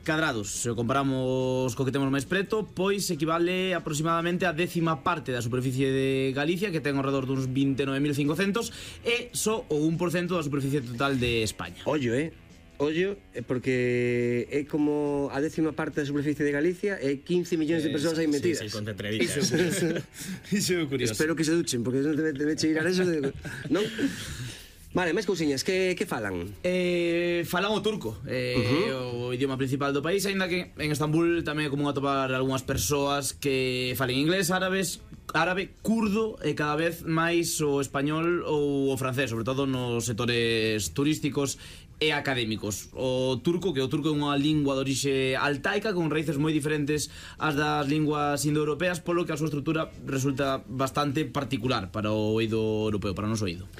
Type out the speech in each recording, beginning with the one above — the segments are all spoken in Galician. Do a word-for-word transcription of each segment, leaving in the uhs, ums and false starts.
cadrados. Se o comparamos co que temos máis preto, pois equivale aproximadamente a décima parte da superficie de Galicia, que ten ao redor duns vinte e nove mil cincocentos, e só o un por cento da superficie total de España. Ollo, eh? Ollo, porque é como a décima parte da superficie de Galicia e quince millóns de persoas aí metidas. Sí, sí, concentraditas. Iso é curioso. Espero que se duchen, porque non debe, debe cheirar eso de... non? Vale, máis cousiñas, que, que falan? Eh, falan o turco, eh, uh-huh. o idioma principal do país, aínda que en Estambul tamén é común atopar algunhas persoas que falen inglés, árabes, árabe, kurdo e cada vez máis o español ou o francés, sobre todo nos sectores turísticos e académicos. O turco, que o turco é unha lingua de orixe altaica con raíces moi diferentes ás das linguas indoeuropeas, polo que a súa estrutura resulta bastante particular para o oído europeo, para o noso oído.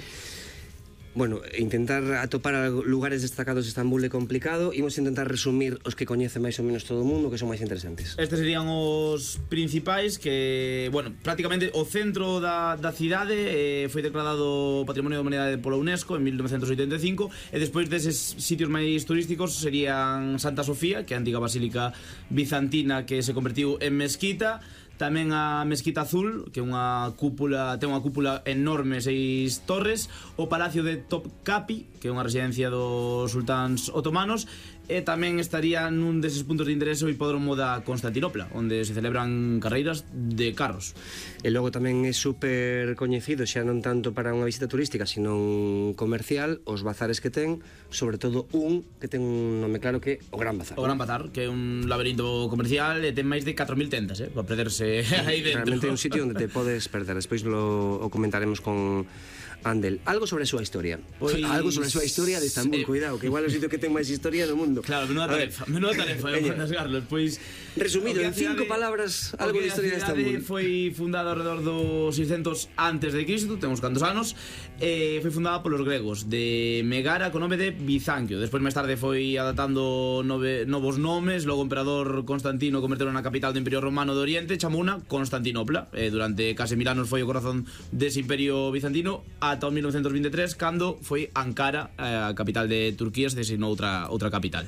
Bueno, intentar atopar lugares destacados de Estambul é complicado. Imos intentar resumir os que coñece máis ou menos todo o mundo, que son máis interesantes. Estes serían os principais, que, bueno, prácticamente o centro da, da cidade eh, foi declarado Patrimonio da Humanidade pola UNESCO en mil novecentos oitenta e cinco, e despois deses sitios máis turísticos serían Santa Sofía, que é a antiga basílica bizantina que se convertiu en mesquita. Tamén a Mesquita Azul, que é unha cúpula, ten unha cúpula enorme, seis torres. O Palacio de Topkapi, que é unha residencia dos sultáns otomanos. E tamén estaría nun deses puntos de interese o hipódromo da Constantinopla, onde se celebran carreiras de carros. E logo tamén é super coñecido, xa non tanto para unha visita turística, sino comercial, os bazares que ten, sobre todo un que ten un nome claro, que o Gran Bazar. O Gran Bazar, que é un laberinto comercial e ten máis de catro mil tendas, eh, para perderse aí dentro. Realmente é un sitio onde te podes perder. Despois lo, o comentaremos con Andel. Algo sobre a súa historia. Pois... Algo sobre a súa historia de Estambul, eh... cuidado, que igual é o sitio que ten máis historia no mundo. Claro, menuda tarefa, menuda tarefa, eh, para Carlos. Pois, resumido, en cinco palabras, algo de historia de Estambul. Foi fundada alrededor do seiscentos antes de Cristo, temos cantos anos, e foi fundada polos gregos de Megara co nome de Bizancio. Despois máis tarde foi adaptando nove, novos nomes. Logo o emperador Constantino converteu na capital do Imperio Romano de Oriente, chamouna Constantinopla. E durante case mil anos foi o corazón dese Imperio Bizantino ata o mil novecentos vinte e tres, cando foi Ankara, a capital de Turquía, se designou outra, outra capital.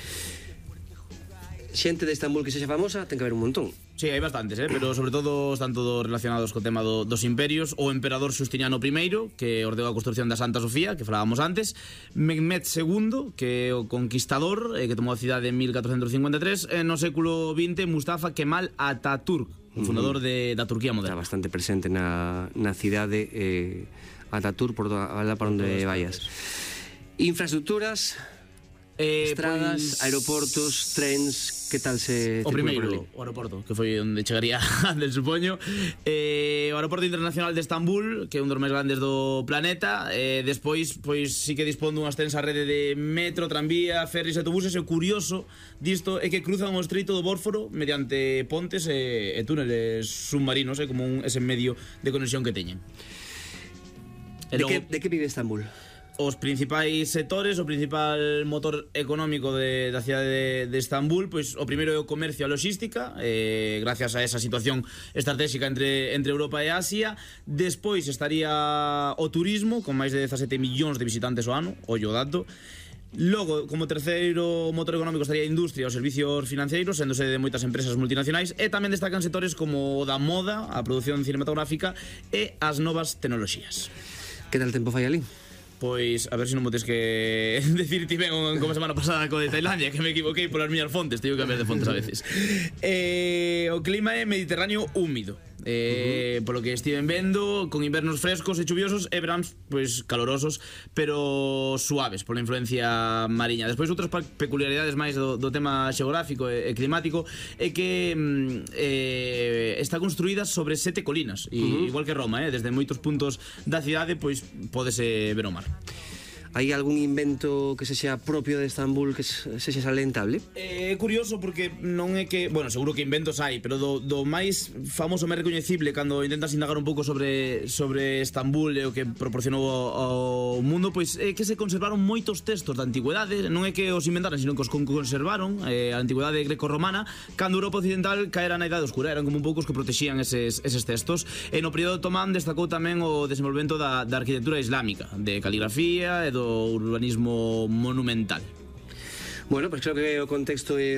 Xente de Estambul que sexa famosa, ten que haber un montón. Sí, hai bastantes, eh? Pero sobre todo están todos relacionados co tema do, dos imperios. O emperador Justiniano primeiro, que ordeou a construcción da Santa Sofía, que falábamos antes. Mehmed segundo, que é o conquistador, eh, que tomou a cidade en mil catrocentos cincuenta e tres. E no século vinte, Mustafa Kemal Atatürk, o fundador de, da Turquía moderna. Está bastante presente na, na cidade, eh, Atatürk, por toda, para onde vayas. Infraestructuras... Eh, estradas, pois... aeroportos, trens, que tal se... O primeiro, o aeroporto, que foi onde chegaría del supoño. eh, O aeroporto internacional de Estambul, que é un dos máis grandes do planeta. eh, Despois, pois sí que dispón dunha extensa rede de metro, tranvía, ferries e autobuses. E o curioso disto é que cruzan o estreito do Bósforo mediante pontes e, e túneles submarinos, é como un, ese medio de conexión que teñen. De, logo... que, de que vive Estambul? Os principais sectores, o principal motor económico de, da cidade de, de Estambul, pois o primeiro é o comercio e a logística, eh, gracias a esa situación estratégica entre, entre Europa e Asia. Despois estaría o turismo, con máis de dezasete millóns de visitantes ao ano, ollo dato. Logo, como terceiro motor económico, estaría a industria e os servicios financeiros, sendo sede de moitas empresas multinacionais. E tamén destacan sectores como o da moda, a produción cinematográfica e as novas tecnoloxías. Que tal tempo fai ali? Pois, a ver se non me tes que decir ti ben como a semana pasada co de Tailandia, que me equivoquei polas miñas fontes, teño que cambiar de fontes a veces. eh, O clima é mediterráneo húmido, eh, uh -huh. polo que estiven vendo, con invernos frescos e chuviosos e veráns pois calorosos, pero suaves pola influencia mariña. Despois, outras peculiaridades máis do, do tema xeográfico e, e climático é que eh, está construída sobre sete colinas, uh -huh. igual que Roma, eh, desde moitos puntos da cidade pois pódese ver o mar. Hai algún invento que sexa propio de Estambul que sexa salientable? É curioso porque non é que... Bueno, seguro que inventos hai, pero do, do máis famoso, máis recoñecible cando intentas indagar un pouco sobre, sobre Estambul e o que proporcionou ao, ao mundo, pois é que se conservaron moitos textos da antigüedade. Non é que os inventaran, sino que os conservaron, eh, a antigüedade greco-romana, cando Europa Occidental caera na Idade Oscura. Eran como un pouco os que protexían eses, eses textos. E no período otomán destacou tamén o desenvolvemento da, da arquitectura islámica, de caligrafía e do urbanismo monumental. Bueno, pois creo que o contexto é